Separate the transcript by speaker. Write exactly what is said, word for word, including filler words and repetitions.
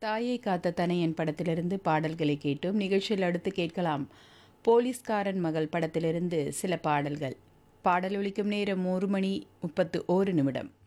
Speaker 1: தாயை காத்த தனையன் படத்திலிருந்து பாடல்களை கேட்டோம். நிகழ்ச்சியில் அடுத்து கேட்கலாம் போலீஸ்காரன் மகள் படத்திலிருந்து சில பாடல்கள். பாடல் ஒலிக்கும் நேரம் ஒரு மணி முப்பத்து ஓரு நிமிடம்.